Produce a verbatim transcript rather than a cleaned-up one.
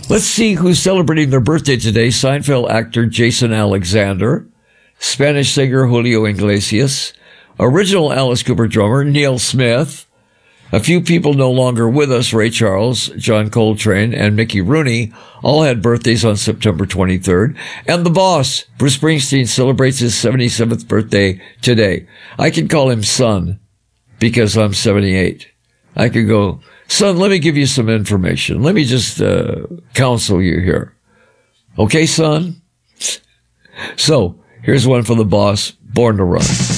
Let's see who's celebrating their birthday today. Seinfeld actor Jason Alexander, Spanish singer Julio Iglesias, original Alice Cooper drummer Neil Smith, a few people no longer with us, Ray Charles, John Coltrane, and Mickey Rooney, all had birthdays on September twenty-third. And the boss, Bruce Springsteen, celebrates his seventy-seventh birthday today. I can call him son because I'm seventy-eight. I could go, son, let me give you some information. Let me just uh, counsel you here. Okay, son? So, here's one for the boss, Born to Run.